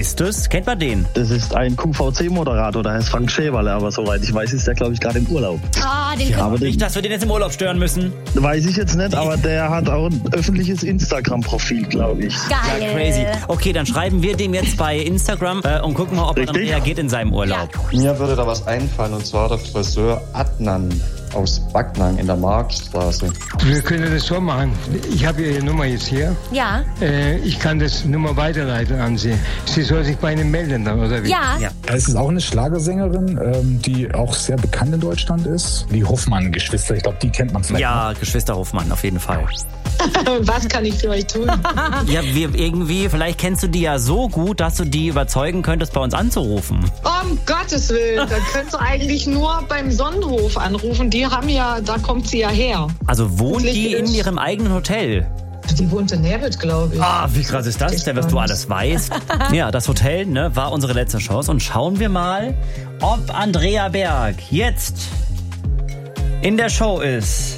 ist es? Kennt man den? Das ist ein QVC-Moderator, der heißt Frank Schäberle, aber soweit ich weiß, ist der, glaube ich, gerade im Urlaub. Aber nicht, dass wir den jetzt im Urlaub stören müssen. Weiß ich jetzt nicht, aber der hat auch ein öffentliches Instagram-Profil, glaube ich. Geil. Ja, crazy. Okay, dann schreiben wir dem jetzt bei Instagram und gucken mal, ob er dann reagiert in seinem Urlaub. Ja. Mir würde da was einfallen, und zwar der Friseur Adnan aus Backnang in der Marktstraße. Wir können das so machen. Ich habe Ihre Nummer jetzt hier. Ja. Ich kann das Nummer weiterleiten an Sie. Sie soll sich bei Ihnen melden dann, oder wie? Ja. Es ist auch eine Schlagersängerin, die auch sehr bekannt in Deutschland ist. Die Hoffmann-Geschwister, ich glaube, die kennt man vielleicht. Ja, Geschwister Hoffmann, auf jeden Fall. Was kann ich für euch tun? Ja, vielleicht kennst du die ja so gut, dass du die überzeugen könntest, bei uns anzurufen. Um Gottes Willen, da könnt ihr eigentlich nur beim Sonnenhof anrufen. Da kommt sie ja her. Also wohnt die in ihrem eigenen Hotel? Die wohnt in Nerwitt, glaube ich. Ah, wie krass ist das denn, was du alles weißt? Ja, das Hotel, ne, war unsere letzte Chance. Und schauen wir mal, ob Andrea Berg jetzt in der Show ist.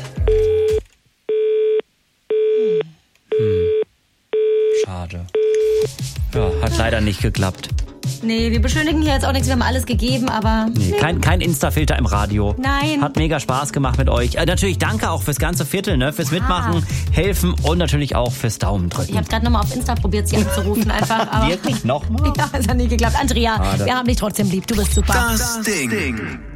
Schade. Ja, hat leider nicht geklappt. Nee, wir beschönigen hier jetzt auch nichts, wir haben alles gegeben, aber... Nee, kein Insta-Filter im Radio. Nein. Hat mega Spaß gemacht mit euch. Natürlich danke auch fürs ganze Viertel, ne? Fürs Mitmachen, helfen und natürlich auch fürs Daumen drücken. Ich habe gerade nochmal auf Insta probiert, sie anzurufen einfach. Aber Wirklich? Nochmal? ja, es hat nicht geklappt. Andrea, wir haben dich trotzdem lieb, du bist super. Das Ding.